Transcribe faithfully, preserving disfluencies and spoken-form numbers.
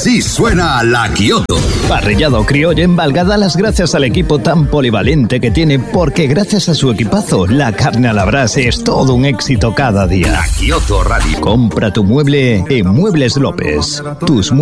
Así suena la Kioto. Parrillado criollo en Valga da las gracias al equipo tan polivalente que tiene, porque gracias a su equipazo, la carne a la brasa es todo un éxito cada día. La Kioto Radio. Compra tu mueble en Muebles López. Tus